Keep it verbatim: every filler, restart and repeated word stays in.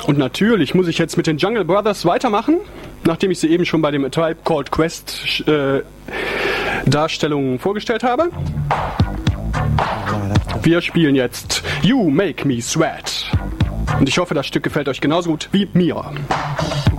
Und natürlich muss ich jetzt mit den Jungle Brothers weitermachen, nachdem ich sie eben schon bei dem A Tribe Called Quest äh, Darstellungen vorgestellt habe. Wir spielen jetzt You Make Me Sweat. Und ich hoffe, das Stück gefällt euch genauso gut wie mir.